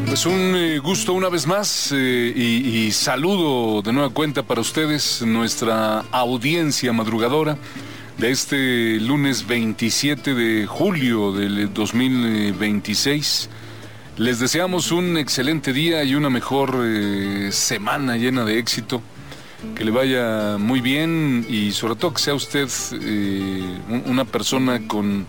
Pues un gusto una vez más y saludo de nueva cuenta para ustedes, nuestra audiencia madrugadora de este lunes 27 de julio del 2026. Les deseamos un excelente día y una mejor semana llena de éxito. Que le vaya muy bien y sobre todo que sea usted una persona con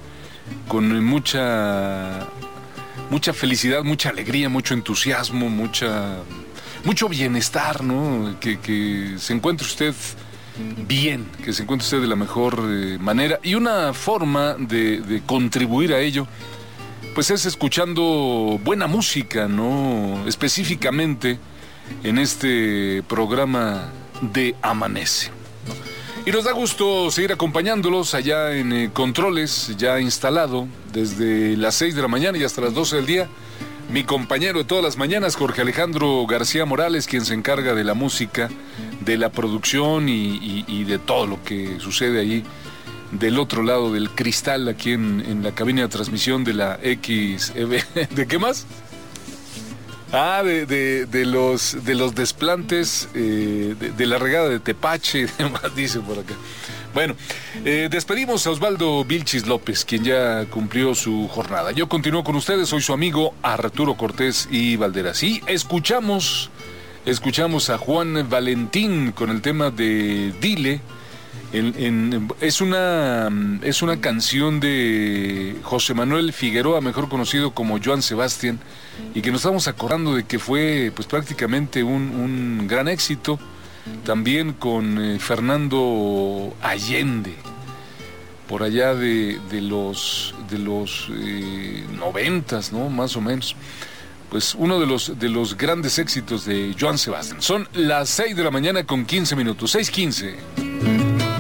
mucha felicidad, mucha alegría, mucho entusiasmo, mucho bienestar, ¿no? Que se encuentre usted bien, que se encuentre usted de la mejor manera. Y una forma de contribuir a ello, pues es escuchando buena música, ¿no? Específicamente en este programa de Amanece. Y nos da gusto seguir acompañándolos allá en Controles, ya instalado desde las 6 de la mañana y hasta las 12 del día. Mi compañero de todas las mañanas, Jorge Alejandro García Morales, quien se encarga de la música, de la producción y de todo lo que sucede ahí del otro lado del cristal, aquí en la cabina de transmisión de la XEB. ¿De qué más? De los desplantes, de la regada de Tepache, demás, dice por acá. Bueno, despedimos a Osvaldo Vilchis López, quien ya cumplió su jornada. Yo continúo con ustedes, soy su amigo Arturo Cortés y Valderas. Y escuchamos a Juan Valentín con el tema de Dile. Es una canción de José Manuel Figueroa, mejor conocido como Joan Sebastián, y que nos estamos acordando de que fue pues prácticamente un gran éxito, también con Fernando Allende, por allá de los 90s, ¿no? Más o menos. Pues uno de los grandes éxitos de Joan Sebastián. Son las 6 de la mañana con 15 minutos, 6:15.